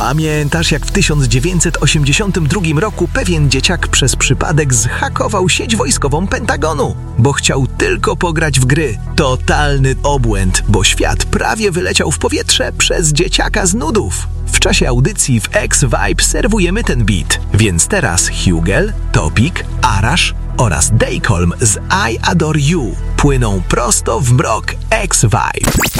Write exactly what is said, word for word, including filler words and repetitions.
Pamiętasz, jak w tysiąc dziewięćset osiemdziesiątym drugim roku pewien dzieciak przez przypadek zhakował sieć wojskową Pentagonu, bo chciał tylko pograć w gry? Totalny obłęd, bo świat prawie wyleciał w powietrze przez dzieciaka z nudów. W czasie audycji w X-Vibe serwujemy ten beat, więc teraz Hugel, Topik, Arash oraz Daycolm z I Adore You płyną prosto w mrok X-Vibe.